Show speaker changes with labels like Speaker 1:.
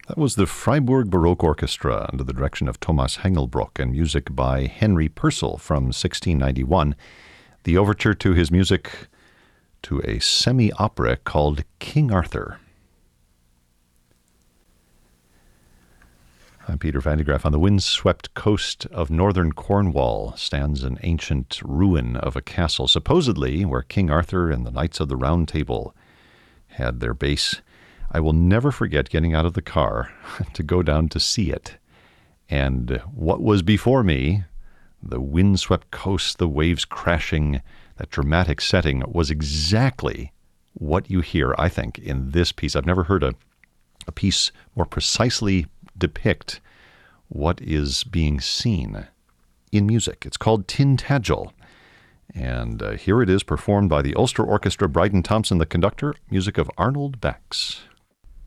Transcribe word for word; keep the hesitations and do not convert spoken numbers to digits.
Speaker 1: That was the Freiburg Baroque Orchestra under the direction of Thomas Hengelbrock and music by Henry Purcell from sixteen ninety-one. The overture to his music to a semi-opera called King Arthur. I'm Peter Van de Graaff. On the windswept coast of northern Cornwall stands an ancient ruin of a castle, supposedly where King Arthur and the Knights of the Round Table had their base. I will never forget getting out of the car to go down to see it. And what was before me, the windswept coast, the waves crashing, that dramatic setting, was exactly what you hear, I think, in this piece. I've never heard a, a piece more precisely depict what is being seen in music. It's called Tintagel. And uh, here it is, performed by the Ulster Orchestra, Bryden Thompson, the conductor, music of Arnold Bax.